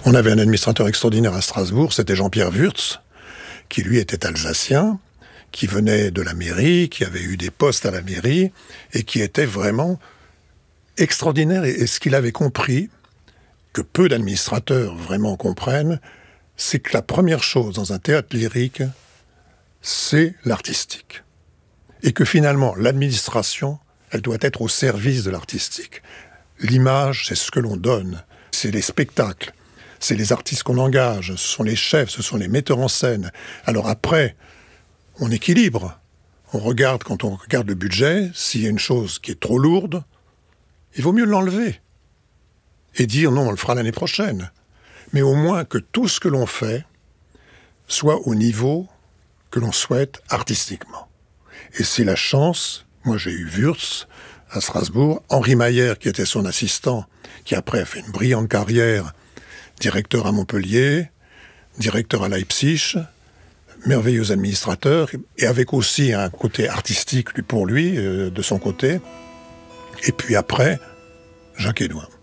On avait un administrateur extraordinaire à Strasbourg, c'était Jean-Pierre Wurtz, qui lui était alsacien, qui venait de la mairie, qui avait eu des postes à la mairie, et qui était vraiment extraordinaire. Et ce qu'il avait compris, que peu d'administrateurs vraiment comprennent, c'est que la première chose dans un théâtre lyrique, c'est l'artistique. Et que finalement, l'administration, elle doit être au service de l'artistique. L'image, c'est ce que l'on donne, c'est les spectacles, c'est les artistes qu'on engage, ce sont les chefs, ce sont les metteurs en scène. Alors après, on équilibre. Quand on regarde le budget, s'il y a une chose qui est trop lourde, il vaut mieux l'enlever. Et dire non, on le fera l'année prochaine. Mais au moins que tout ce que l'on fait soit au niveau que l'on souhaite artistiquement. Et c'est la chance, moi j'ai eu Wurtz à Strasbourg, Henri Mayer qui était son assistant, qui après a fait une brillante carrière, directeur à Montpellier, directeur à Leipzig, merveilleux administrateur, et avec aussi un côté artistique pour lui, de son côté. Et puis après, Jacques Edouin.